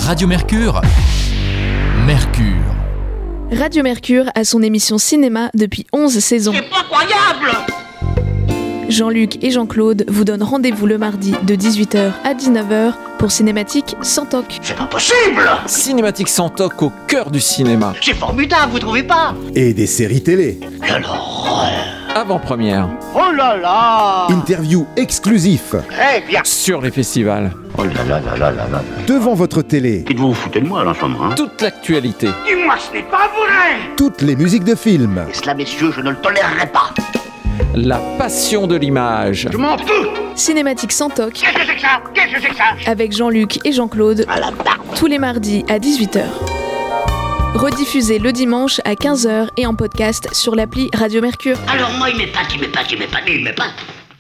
Radio Mercure. Mercure. Radio Mercure a son émission cinéma depuis 11 saisons. C'est pas croyable! Jean-Luc et Jean-Claude vous donnent rendez-vous le mardi de 18h à 19h pour Cinématique sans toc. C'est pas possible! Cinématique sans toc au cœur du cinéma. C'est formidable, vous trouvez pas? Et des séries télé. Quelle horreur! Avant-première. Oh là là! Interview exclusif. Très bien! Sur les festivals. Oh là là là là là là! Devant votre télé. Dites-vous, vous foutez de moi là en ce moment, hein? Toute l'actualité. Dis-moi, ce n'est pas vrai! Toutes les musiques de films. Et cela, messieurs, je ne le tolérerai pas! La passion de l'image. Je m'en fous! Cinématique sans toc Qu'est-ce que c'est que ça? Qu'est-ce que c'est que ça? avec Jean-Luc et Jean-Claude À la barbe! tous les mardis à 18h. Rediffusé le dimanche à 15h et en podcast sur l'appli Radio Mercure. Alors moi, il m'épate.